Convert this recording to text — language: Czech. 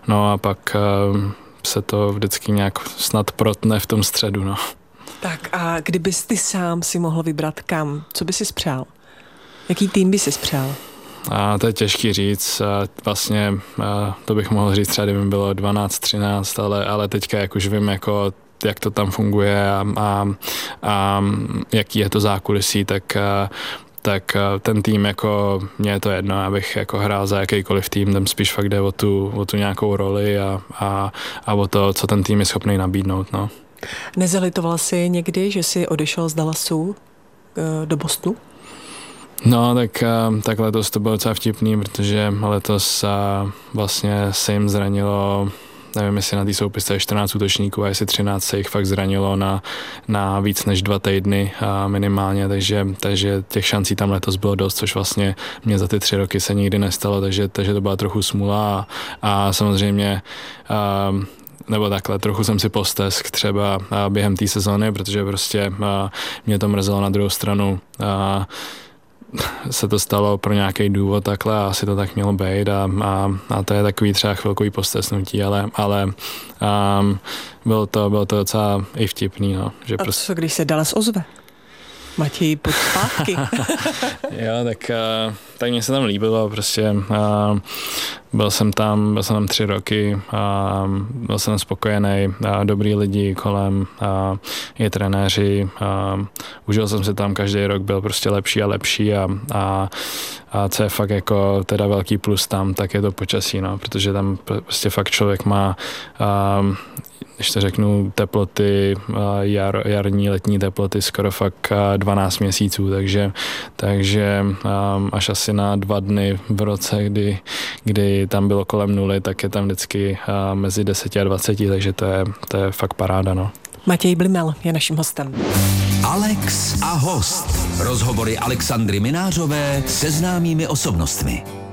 no a pak se to vždycky nějak snad protne v tom středu, no. Tak a kdybys ty sám si mohl vybrat kam, co by si spřál? Jaký tým by si spřál? A to je těžký říct, vlastně to bych mohl říct třeba, kdyby bylo 12-13, ale teďka jak už vím, jako, jak to tam funguje a jaký je to zákulisí, tak ten tým, jako mně je to jedno, abych jako hrál za jakýkoliv tým, tam spíš fakt jde o tu nějakou roli a o to, co ten tým je schopný nabídnout, no. Nezalitoval jsi někdy, že jsi odešel z Dallasu do Bostonu? No, tak letos to bylo docela vtipný, protože letos vlastně se jim zranilo, nevím, jestli na té soupisce je 14 útočníků a jestli 13 se jich fakt zranilo na víc než 2 týdny minimálně, takže těch šancí tam letos bylo dost, což vlastně mě za ty 3 roky se nikdy nestalo, takže to byla trochu smůla a samozřejmě nebo takhle, trochu jsem si postesk třeba během té sezóny, protože prostě mě to mrzelo. Na druhou stranu se to stalo pro nějaký důvod takhle a asi to tak mělo být a to je takový třeba chvilkový postesnutí, ale bylo to docela i vtipný. No, že a co, když se Dallas ozve? Matěj, pojď zpátky. Jo, tak mně se tam líbilo, prostě byl jsem tam 3 roky, byl jsem spokojený, dobrý lidi kolem, i trenéři, užil jsem se tam, každý rok byl prostě lepší a lepší a co je fakt jako teda velký plus tam, tak je to počasí, no, protože tam prostě fakt člověk má když to řeknu, teploty, jarní, letní teploty skoro fakt 12 měsíců, takže až asi na 2 dny v roce, kdy tam bylo kolem 0, tak je tam vždycky mezi 10 a 20, takže to je fakt paráda, no. Matěj Blimel je naším hostem. Alex a host. Rozhovory Alexandry Minářové se známými osobnostmi.